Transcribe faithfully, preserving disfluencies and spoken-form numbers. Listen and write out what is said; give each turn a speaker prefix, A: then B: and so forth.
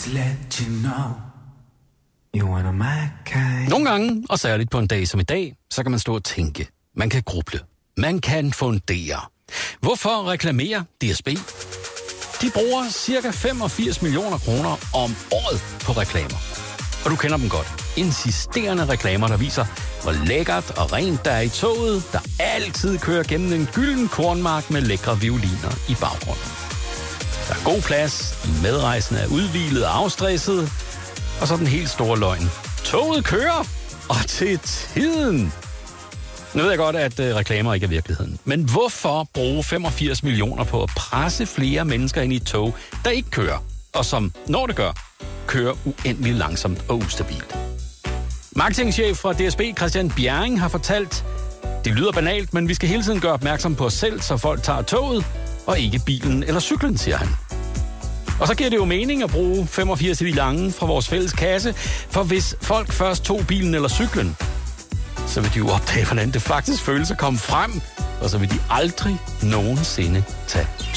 A: Nogle gange, og særligt på en dag som i dag, så kan man stå og tænke. Man kan gruble. Man kan fundere. Hvorfor reklamerer D S B? De bruger cirka femogfirs millioner kroner om året på reklamer. Og du kender dem godt. Insisterende reklamer, der viser, hvor lækkert og rent der er i toget, der altid kører gennem en gylden kornmark med lækre violiner i baggrunden. Der er god plads, de medrejsende er udhvilede og afstressede, og så den helt store løgn. Toget kører, og til tiden. Nu ved jeg godt, at øh, reklamer ikke er virkeligheden. Men hvorfor bruge femogfirs millioner på at presse flere mennesker ind i et tog, der ikke kører, og som, når det gør, kører uendelig langsomt og ustabilt? Marketingchef fra D S B, Christian Bjerring, har fortalt, det lyder banalt, men vi skal hele tiden gøre opmærksom på os selv, så folk tager toget, og ikke bilen eller cyklen, siger han. Og så giver det jo mening at bruge femogfirs i de lange fra vores fælles kasse, for hvis folk først tog bilen eller cyklen, så vil de jo opdage, hvordan det faktisk føles at komme frem, og så vil de aldrig nogensinde tage